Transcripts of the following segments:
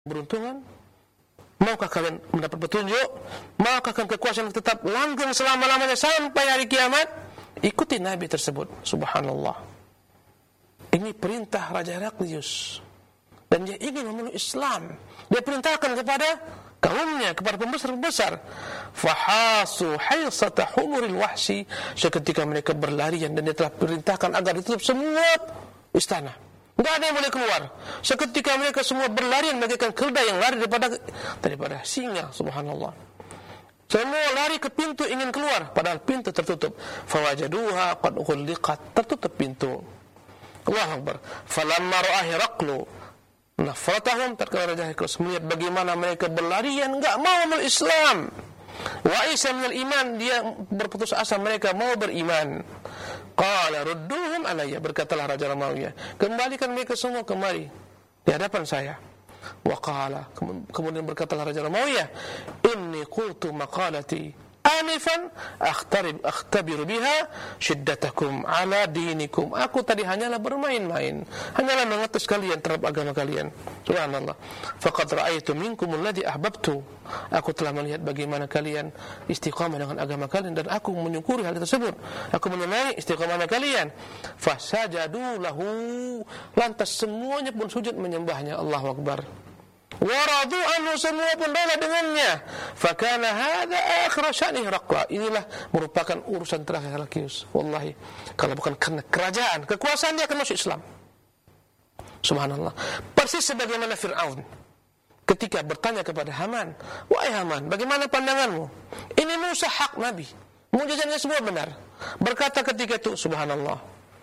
keberuntungan? Maukah kalian mendapat petunjuk? Maukah kalian kekuasaan tetap langgeng selama-lamanya sampai hari kiamat? Ikuti Nabi tersebut. Subhanallah. Ini perintah Raja Heraklius. Dan dia ingin memeluk Islam. Dia perintahkan kepada kaumnya, kepada pembesar-pembesar. Fahasu haysata humuril wahsi. Seketika mereka berlarian dan dia telah perintahkan agar ditutup semua istana. Tidak ada yang boleh keluar. Seketika mereka semua berlarian bagaikan keledai yang lari daripada singa. Subhanallah. Semua lari ke pintu ingin keluar, padahal pintu tertutup. Fawajaduha qad ghulliqat, tertutup pintu. Allahu Akbar. Falamma ra'a Heraklu nafratahum, tatkala Raja Heraklius melihat bagaimana mereka berlarian enggak mau memeluk Islam. Wa isa minal iman, dia berputus asa mereka mau beriman. Qala rudduhum alayya, berkatalah Raja Romawi, kembalikan mereka semua kemari di hadapan saya. Wa qala, kemudian berkatalah Raja Romawi, inni qultu maqalati anifan akhtabiru biha shiddatakum ala dinikum. Aku tadi hanyalah bermain-main, hanyalah mengetes kalian terhadap agama kalian. Subhanallah. Faqad ra'aitu minkum alladhi ahbabtu. Aku telah melihat bagaimana kalian istiqamah dengan agama kalian dan aku menyukuri hal tersebut. Aku menyenangi istiqamah kalian. Fasajadu lahu, lantas semuanya pun sujud menyembahnya. Allahu Akbar. Waradu anhu, semua pun rela dengannya. Fakana hadza akhir sya'ni Herakla. Inilah merupakan urusan terakhir Heraklius. Wallahi, kalau bukan karena kerajaan, kekuasaan, dia akan masuk Islam. Subhanallah. Persis sebagaimana Fir'aun ketika bertanya kepada Haman, wahai Haman, bagaimana pandanganmu? Ini Musa hak Nabi, mukjizatnya semua benar. Berkata ketika itu, subhanallah,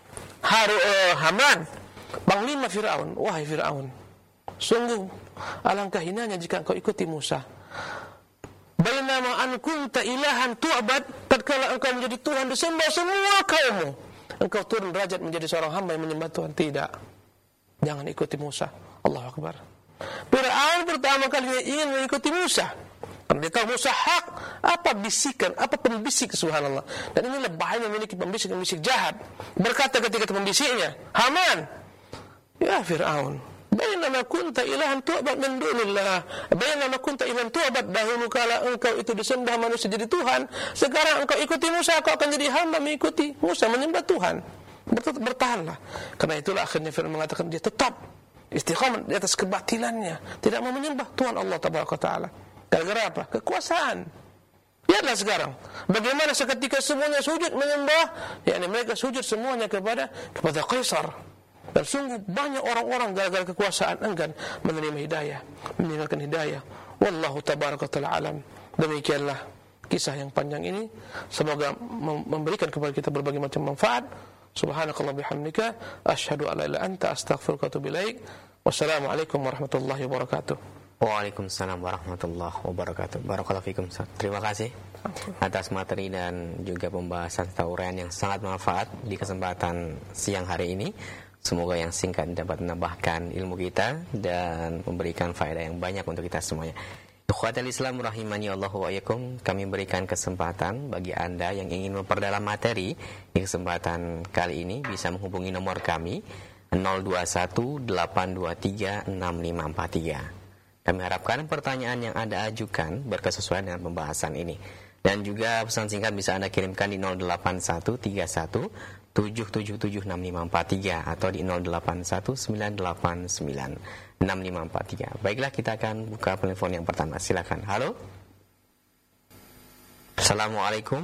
Haman, panglima Fir'aun, wahai Fir'aun, sungguh alangkah hinanya jika engkau ikuti Musa. Bainama an kunta ilahan tu'bad, tatkala engkau menjadi Tuhan disembah semua kaummu, engkau turun derajat menjadi seorang hamba yang menyembah Tuhan. Tidak, jangan ikuti Musa. Allahu Akbar. Fir'aun pertama kali ingin mengikuti Musa karena dia tahu Musa hak. Apa bisikan, apa pembisik, subhanallah. Dan inilah bahaya memiliki pembisik-pembisik jahat. Berkata ketika pembisiknya, Haman, ya Fir'aun, bainama kunta ilahan tu'bad min dunillah, bainama kunta ilahan tu'bad, dahulu kala engkau itu disembah manusia jadi Tuhan, sekarang engkau ikuti Musa, engkau akan jadi hamba mengikuti Musa menyembah Tuhan. Bertahanlah. Karena itulah akhirnya Fir'aun mengatakan dia tetap istiqamah di atas kebatilannya, tidak mau menyembah Tuhan Allah Tabaraka Ta'ala. Gara-gara apa? Kekuasaan. Lihatlah sekarang bagaimana seketika semuanya sujud menyembah, yakni mereka sujud semuanya kepada Kaisar. Dan sungguh banyak orang-orang gara-gara kekuasaan enggan menerima hidayah, meninggalkan hidayah. Wallahu tabaraka ta'ala alam. Demikianlah kisah yang panjang ini. Semoga memberikan kepada kita berbagai macam manfaat. Subhanakallah bihamdika, asyhadu an la ilaha illa anta, astaghfiruka wa atubu ilaik. Wassalamualaikum warahmatullahi wabarakatuh. Waalaikumsalam warahmatullahi wabarakatuh. Barakallahu fikum. Terima kasih atas materi dan juga pembahasan taurian yang sangat bermanfaat di kesempatan siang hari ini. Semoga yang singkat dapat menambahkan ilmu kita dan memberikan faedah yang banyak untuk kita semuanya. Ikhwatal Islam rahimani Allah wa iyyakum, kami berikan kesempatan bagi Anda yang ingin memperdalam materi di kesempatan kali ini bisa menghubungi nomor kami 0218236543. Kami harapkan pertanyaan yang Anda ajukan berkesesuaian dengan pembahasan ini. Dan juga pesan singkat bisa Anda kirimkan di 081317776543 atau di 0819896543. Baiklah, kita akan buka telepon yang pertama. Silakan. Halo. Assalamualaikum.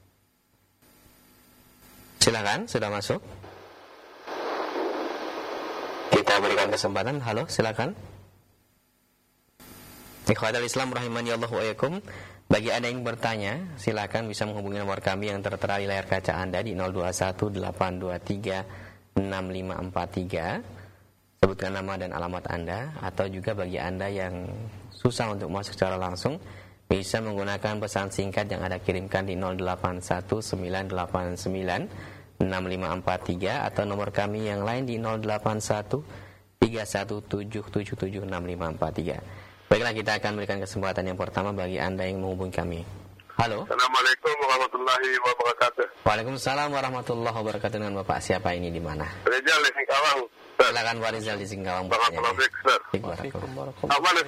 Silakan, sudah masuk. Kita berikan kesempatan. Halo, silakan. Ikhwatal Islam rahimani Allah wa iyyakum. Bagi Anda yang bertanya, silakan bisa menghubungi nomor kami yang tertera di layar kaca Anda di 0218236543. Sebutkan nama dan alamat Anda. Atau juga bagi Anda yang susah untuk masuk secara langsung, bisa menggunakan pesan singkat yang Anda kirimkan di 0819896543 atau nomor kami yang lain di 081317776543. Baiklah, kita akan berikan kesempatan yang pertama bagi Anda yang menghubungi kami. Halo. Assalamualaikum warahmatullahi wabarakatuh. Waalaikumsalam warahmatullahi wabarakatuh. Dengan Bapak siapa ini, di mana? Rizal di Singkawang. Silakan Pak Rizal di Singkawang. Barakallahu fiik, Ustaz. Barakallahu. Waalaikumsalam. Apa